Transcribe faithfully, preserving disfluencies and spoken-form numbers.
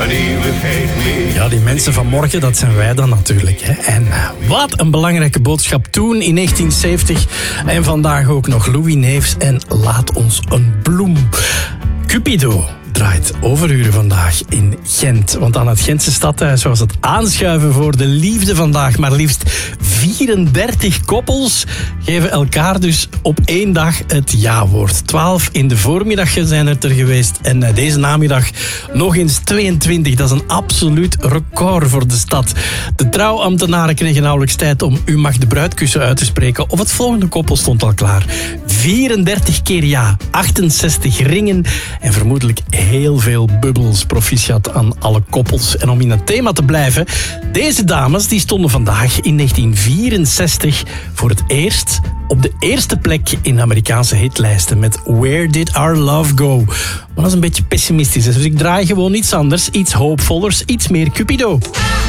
and he would hate me. Ja, die mensen van morgen, dat zijn wij dan natuurlijk. Hè. En wat een belangrijke boodschap toen in negentien zeventig. En vandaag ook nog Louis Neefs en Laat ons een bloem. Cupido draait overuren vandaag in Gent. Want aan het Gentse stadhuis was het aanschuiven voor de liefde vandaag. Maar liefst vierendertig koppels geven elkaar dus op één dag het ja-woord. twaalf in de voormiddag zijn het er geweest. En deze namiddag nog eens tweeëntwintig. Dat is een absoluut record voor de stad. De trouwambtenaren kregen nauwelijks tijd om u mag de bruidkussen uit te spreken. Of het volgende koppel stond al klaar. vierendertig keer ja, achtenzestig ringen en vermoedelijk heel veel bubbels. Proficiat aan alle koppels. En om in het thema te blijven, deze dames die stonden vandaag in negentien vierenzestig voor het eerst op de eerste plek in Amerikaanse hitlijsten met Where Did Our Love Go? Maar dat is een beetje pessimistisch, dus ik draai gewoon iets anders, iets hoopvollers, iets meer Cupido.